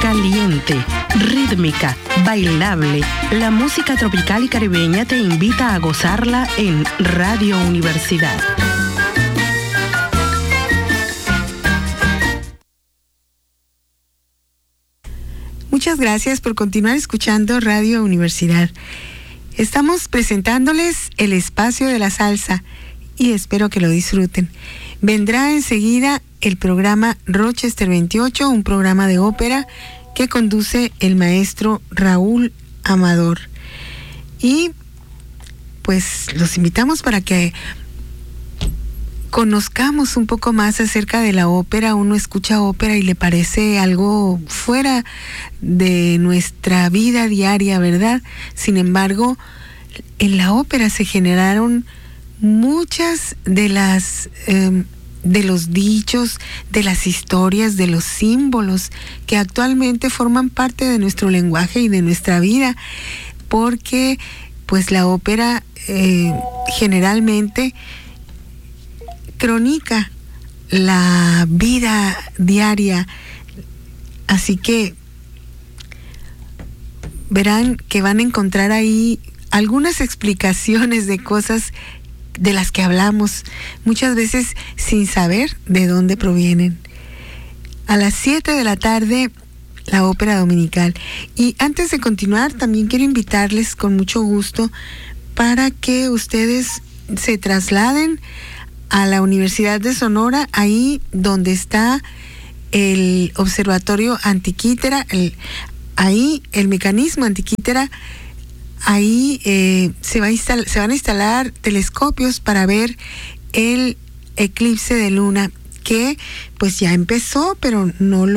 caliente, rítmica, bailable. La música tropical y caribeña te invita a gozarla en Radio Universidad. Muchas gracias por continuar escuchando Radio Universidad. Estamos presentándoles el espacio de la salsa y espero que lo disfruten. Vendrá enseguida el programa Rochester 28, un programa de ópera que conduce el maestro Raúl Amador. Y pues los invitamos para que conozcamos un poco más acerca de la ópera. Uno escucha ópera y le parece algo fuera de nuestra vida diaria, ¿verdad? Sin embargo, en la ópera se generaron muchas de las de los dichos, de las historias, de los símbolos que actualmente forman parte de nuestro lenguaje y de nuestra vida, porque pues la ópera generalmente cronica la vida diaria, así que verán que van a encontrar ahí algunas explicaciones de cosas de las que hablamos muchas veces sin saber de dónde provienen. A las 7 de la tarde, la ópera dominical. Y antes de continuar, también quiero invitarles con mucho gusto para que ustedes se trasladen a la Universidad de Sonora, ahí donde está el Observatorio Antiquítera, ahí el mecanismo Antiquítera. Ahí se van a instalar telescopios para ver el eclipse de luna, que pues ya empezó, pero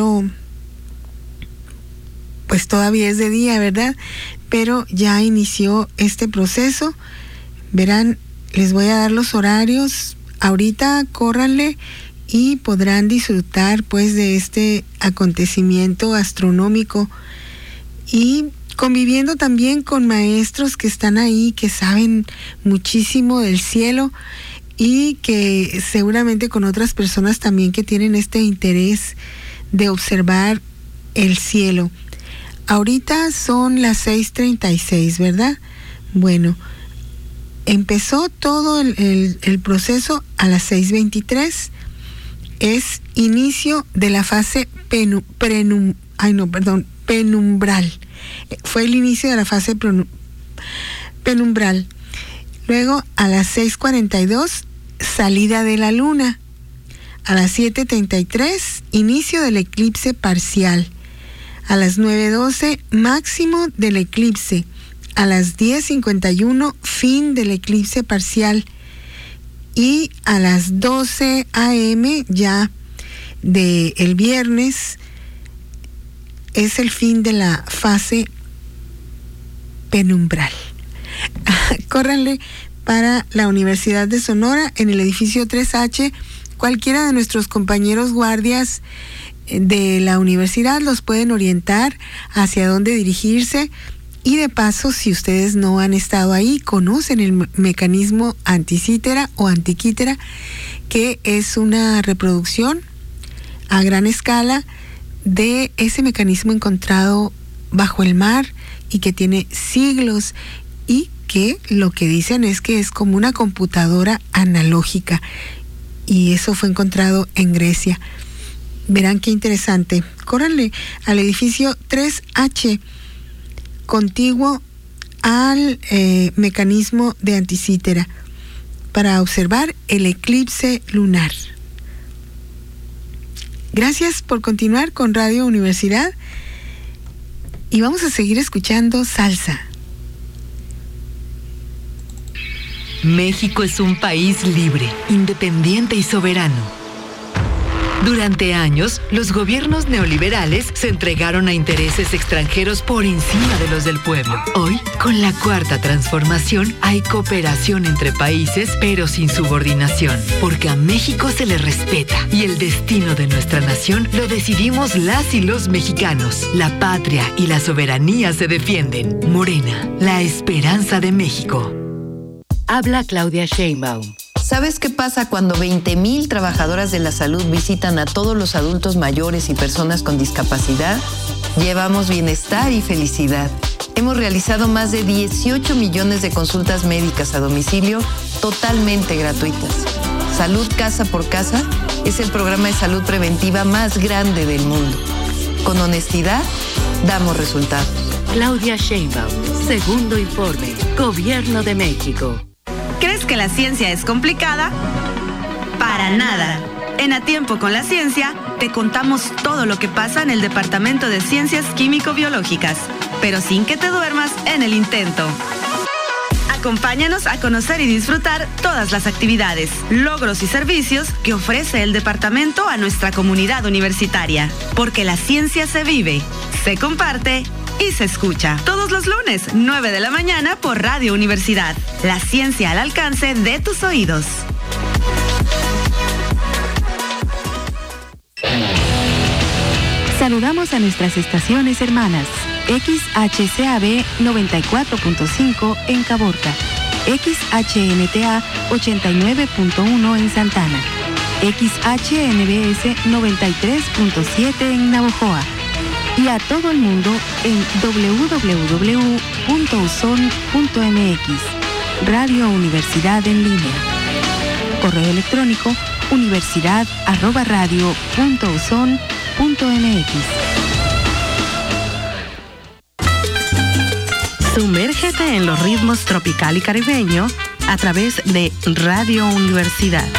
pues todavía es de día, ¿verdad? Pero ya inició este proceso. Verán, les voy a dar los horarios. Ahorita córranle y podrán disfrutar pues de este acontecimiento astronómico y conviviendo también con maestros que están ahí, que saben muchísimo del cielo y que seguramente con otras personas también que tienen este interés de observar el cielo. Ahorita son las 6:36, ¿verdad? Bueno, empezó todo el proceso a las 6:23. Es inicio de la fase penumbral. Fue el inicio de la fase penumbral. Luego a las 6:42, salida de la luna. A las 7:33, inicio del eclipse parcial. A las 9:12, máximo del eclipse. A las 10:51, fin del eclipse parcial. Y a las 12 a.m. ya del viernes es el fin de la fase penumbral. Córranle para la Universidad de Sonora en el edificio 3H. Cualquiera de nuestros compañeros guardias de la universidad los pueden orientar hacia dónde dirigirse. Y de paso, si ustedes no han estado ahí, conocen el mecanismo Anticítera o Antiquítera, que es una reproducción a gran escala de ese mecanismo encontrado bajo el mar y que tiene siglos y que lo que dicen es que es como una computadora analógica, y eso fue encontrado en Grecia. Verán qué interesante. Córranle al edificio 3H, contiguo al mecanismo de Anticítera, para observar el eclipse lunar. Gracias por continuar con Radio Universidad y vamos a seguir escuchando salsa. México es un país libre, independiente y soberano. Durante años, los gobiernos neoliberales se entregaron a intereses extranjeros por encima de los del pueblo. Hoy, con la Cuarta Transformación, hay cooperación entre países, pero sin subordinación, porque a México se le respeta y el destino de nuestra nación lo decidimos las y los mexicanos. La patria y la soberanía se defienden. Morena, la esperanza de México. Habla Claudia Sheinbaum. ¿Sabes qué pasa cuando 20,000 trabajadoras de la salud visitan a todos los adultos mayores y personas con discapacidad? Llevamos bienestar y felicidad. Hemos realizado más de 18 millones de consultas médicas a domicilio totalmente gratuitas. Salud Casa por Casa es el programa de salud preventiva más grande del mundo. Con honestidad, damos resultados. Claudia Sheinbaum, segundo informe, Gobierno de México. ¿Crees que la ciencia es complicada? Para nada. En A Tiempo con la Ciencia, te contamos todo lo que pasa en el Departamento de Ciencias Químico-Biológicas, pero sin que te duermas en el intento. Acompáñanos a conocer y disfrutar todas las actividades, logros y servicios que ofrece el departamento a nuestra comunidad universitaria. Porque la ciencia se vive, se comparte y se escucha. Todos los lunes, 9 de la mañana por Radio Universidad. La ciencia al alcance de tus oídos. Saludamos a nuestras estaciones hermanas. XHCAB 94.5 en Caborca, XHNTA 89.1 en Santana, XHNBS 93.7 en Navojoa y a todo el mundo en www.uson.mx. Radio Universidad en línea. Correo electrónico universidad@radio.uson.mx. Sumérgete en los ritmos tropical y caribeño a través de Radio Universidad.